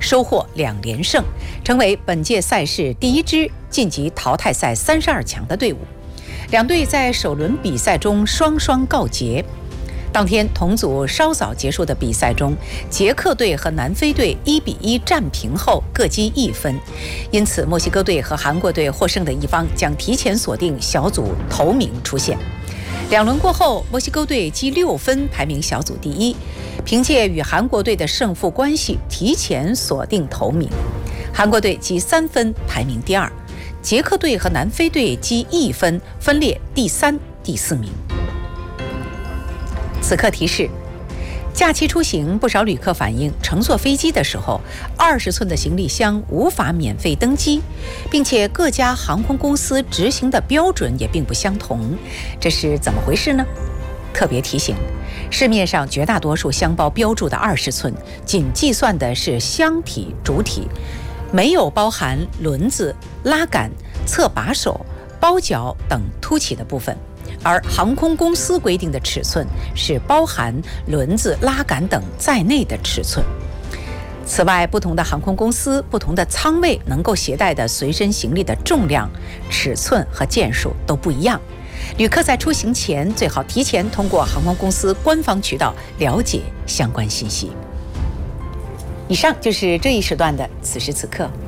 收获2连胜，成为本届赛事第一支晋级淘汰赛32强的队伍。两队在首轮比赛中双双告捷。当天同组稍早结束的比赛中，捷克队和南非队1-1战平后各积1分，因此墨西哥队和韩国队获胜的一方将提前锁定小组头名出线。2轮过后，墨西哥队积6分排名小组第一，凭借与韩国队的胜负关系提前锁定头名。韩国队积3分排名第二，捷克队和南非队积1分分列第3、第4名。此刻提示：假期出行，不少旅客反映乘坐飞机的时候，20寸的行李箱无法免费登机，并且各家航空公司执行的标准也并不相同，这是怎么回事呢？特别提醒，市面上绝大多数箱包标注的20寸，仅计算的是箱体主体，没有包含轮子、拉杆、侧把手、包角等凸起的部分。而航空公司规定的尺寸是包含轮子、拉杆等在内的尺寸。此外，不同的航空公司、不同的舱位能够携带的随身行李的重量、尺寸和件数都不一样。旅客在出行前最好提前通过航空公司官方渠道了解相关信息。以上就是这一时段的此时此刻。